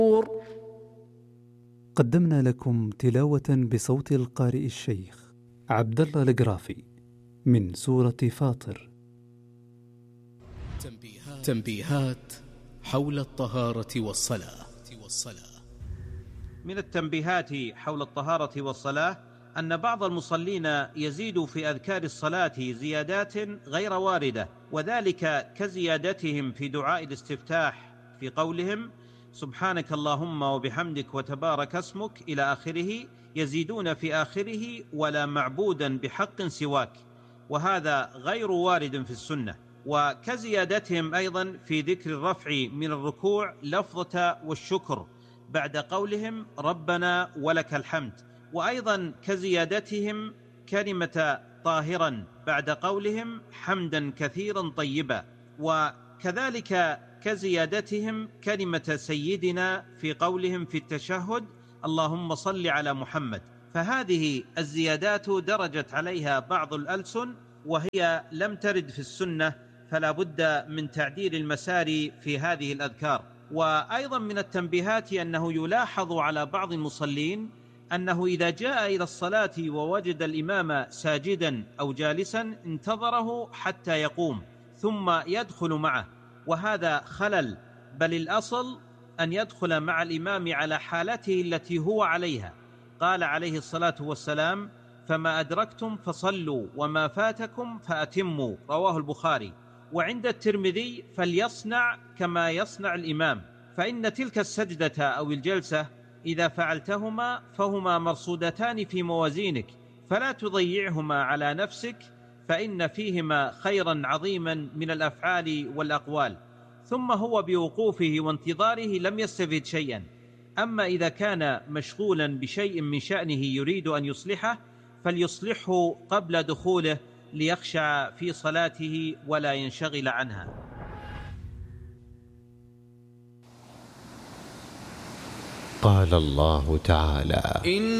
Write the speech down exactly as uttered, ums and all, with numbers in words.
قدمنا لكم تلاوة بصوت القارئ الشيخ عبد الله القرافي من سورة فاطر. تنبيهات, تنبيهات حول الطهارة والصلاة. من التنبيهات حول الطهارة والصلاة أن بعض المصلين يزيد في أذكار الصلاة زيادات غير واردة، وذلك كزيادتهم في دعاء الاستفتاح في قولهم سبحانك اللهم وبحمدك وتبارك اسمك إلى آخره، يزيدون في آخره ولا معبودا بحق سواك، وهذا غير وارد في السنة. وكزيادتهم أيضا في ذكر الرفع من الركوع لفظة والشكر بعد قولهم ربنا ولك الحمد، وأيضا كزيادتهم كلمة طاهرا بعد قولهم حمدا كثيرا طيبا، وكذلك كزيادتهم كلمة سيدنا في قولهم في التشهد اللهم صل على محمد. فهذه الزيادات درجت عليها بعض الألسن وهي لم ترد في السنة، فلا بد من تعديل المسار في هذه الأذكار. وأيضا من التنبيهات أنه يلاحظ على بعض المصلين أنه إذا جاء إلى الصلاة ووجد الإمام ساجدا أو جالسا انتظره حتى يقوم ثم يدخل معه، وهذا خلل، بل الأصل أن يدخل مع الإمام على حالته التي هو عليها. قال عليه الصلاة والسلام فما أدركتم فصلوا وما فاتكم فأتموا، رواه البخاري. وعند الترمذي فليصنع كما يصنع الإمام، فإن تلك السجدة أو الجلسة إذا فعلتهما فهما مرصودتان في موازينك، فلا تضيعهما على نفسك، فإن فيهما خيرا عظيما من الأفعال والأقوال. ثم هو بوقوفه وانتظاره لم يستفد شيئا. أما إذا كان مشغولا بشيء من شأنه يريد أن يصلحه فليصلحه قبل دخوله ليخشع في صلاته ولا ينشغل عنها. قال الله تعالى